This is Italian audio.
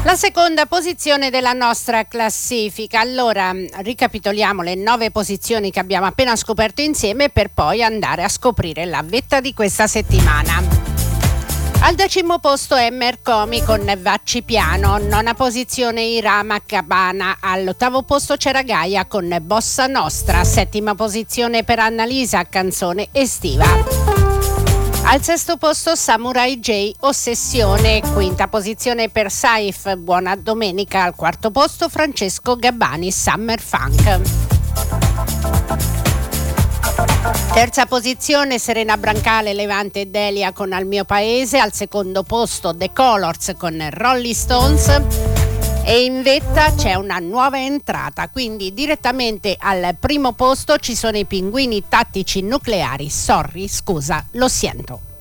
La seconda posizione della nostra classifica. Allora, ricapitoliamo le 9 posizioni che abbiamo appena scoperto insieme per poi andare a scoprire la vetta di questa settimana. Al 10° posto Emmer Comi con Vacci Piano, 9ª posizione Irama Cabana, all'8° posto c'era Gaia con Bossa Nostra, 7ª posizione per Annalisa, canzone estiva. Al 6° posto Samurai J, Ossessione, 5ª posizione per Saif, Buona Domenica, al 4° posto Francesco Gabbani, Summer Funk. 3ª posizione Serena Brancale, Levante e Delia con Al mio paese, al 2° posto The Colors con Rolling Stones e in vetta c'è una nuova entrata, quindi direttamente al 1° posto ci sono i Pinguini Tattici Nucleari, Sorry, scusa, lo siento.